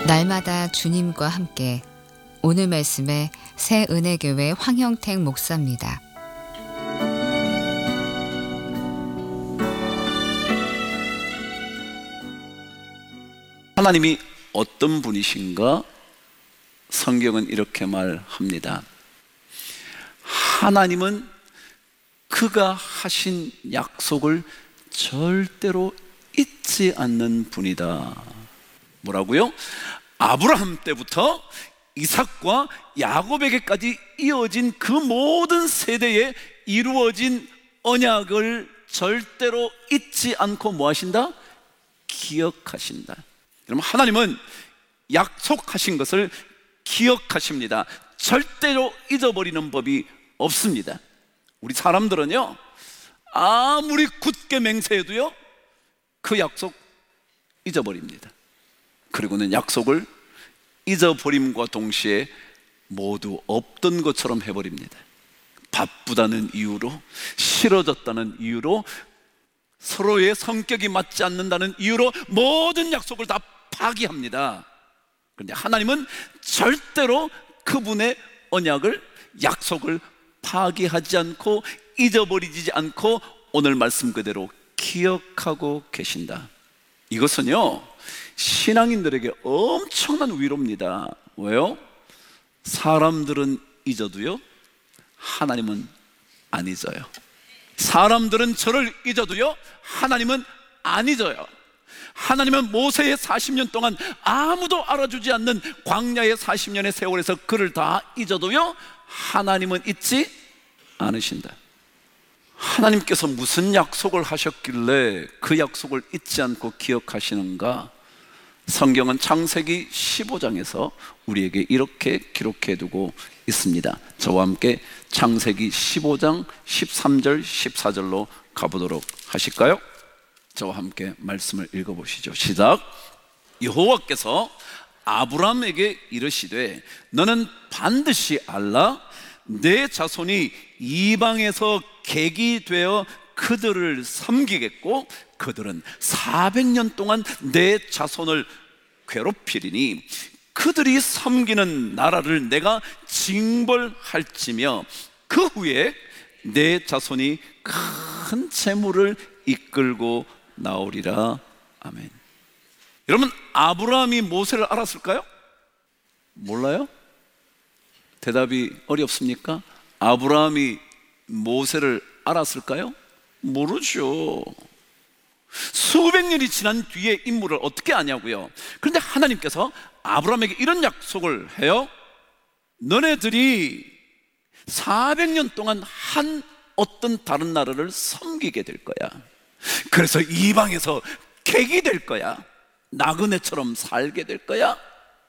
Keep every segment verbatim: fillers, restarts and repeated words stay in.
날마다 주님과 함께, 오늘 말씀의 새은혜교회 황형택 목사입니다. 하나님이 어떤 분이신가? 성경은 이렇게 말합니다. 하나님은 그가 하신 약속을 절대로 잊지 않는 분이다. 뭐라고요? 아브라함 때부터 이삭과 야곱에게까지 이어진 그 모든 세대에 이루어진 언약을 절대로 잊지 않고 뭐 하신다? 기억하신다. 여러분, 하나님은 약속하신 것을 기억하십니다. 절대로 잊어버리는 법이 없습니다. 우리 사람들은요, 아무리 굳게 맹세해도요, 그 약속 잊어버립니다. 그리고는 약속을 잊어버림과 동시에 모두 없던 것처럼 해버립니다. 바쁘다는 이유로, 싫어졌다는 이유로, 서로의 성격이 맞지 않는다는 이유로 모든 약속을 다 파기합니다. 그런데 하나님은 절대로 그분의 언약을, 약속을 파기하지 않고 잊어버리지 않고 오늘 말씀 그대로 기억하고 계신다. 이것은요, 신앙인들에게 엄청난 위로입니다. 왜요? 사람들은 잊어도요, 하나님은 안 잊어요. 사람들은 저를 잊어도요, 하나님은 안 잊어요. 하나님은 모세의 사십 년 동안 아무도 알아주지 않는 광야의 사십 년의 세월에서 그를 다 잊어도요, 하나님은 잊지 않으신다. 하나님께서 무슨 약속을 하셨길래 그 약속을 잊지 않고 기억하시는가? 성경은 창세기 십오 장에서 우리에게 이렇게 기록해 두고 있습니다. 저와 함께 창세기 십오 장 십삼 절 십사 절로 가보도록 하실까요? 저와 함께 말씀을 읽어보시죠. 시작. 여호와께서 아브라함에게 이르시되 너는 반드시 알라. 내 자손이 이방에서 객이 되어 그들을 섬기겠고 그들은 사백 년 동안 내 자손을 괴롭히리니 그들이 섬기는 나라를 내가 징벌할지며 그 후에 내 자손이 큰 재물을 이끌고 나오리라. 아멘. 여러분, 아브라함이 모세를 알았을까요? 몰라요? 대답이 어렵습니까? 아브라함이 모세를 알았을까요? 모르죠. 수백 년이 지난 뒤에 인물을 어떻게 아냐고요? 그런데 하나님께서 아브라함에게 이런 약속을 해요. 너네들이 사백 년 동안 한 어떤 다른 나라를 섬기게 될 거야. 그래서 이방에서 객이 될 거야. 나그네처럼 살게 될 거야.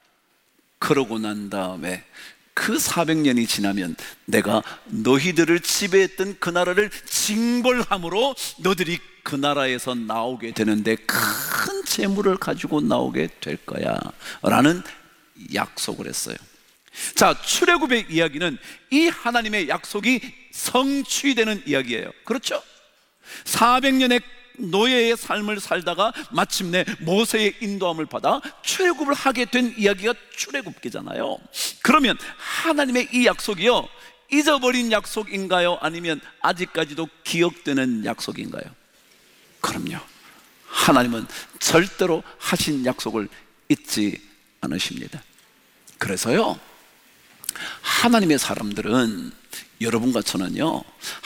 그러고 난 다음에 그 사백 년이 지나면 내가 너희들을 지배했던 그 나라를 징벌함으로 너희들이 그 나라에서 나오게 되는데 큰 재물을 가지고 나오게 될 거야 라는 약속을 했어요. 자, 출애굽의 이야기는 이 하나님의 약속이 성취되는 이야기예요. 그렇죠? 사백 년의 노예의 삶을 살다가 마침내 모세의 인도함을 받아 출애굽을 하게 된 이야기가 출애굽기잖아요. 그러면 하나님의 이 약속이요, 잊어버린 약속인가요? 아니면 아직까지도 기억되는 약속인가요? 그럼요. 하나님은 절대로 하신 약속을 잊지 않으십니다. 그래서요, 하나님의 사람들은, 여러분과 저는요,